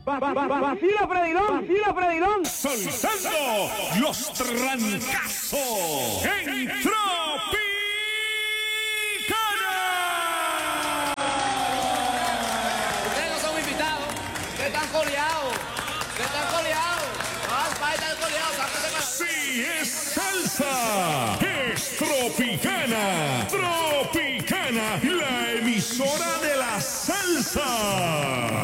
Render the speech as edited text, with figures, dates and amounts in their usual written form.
Vacila Fredilón. Soltando los trancazos en Tropicana. Ustedes no son invitados. Ustedes están coleados. Si es salsa, es Tropicana. Tropicana, la emisora de la salsa.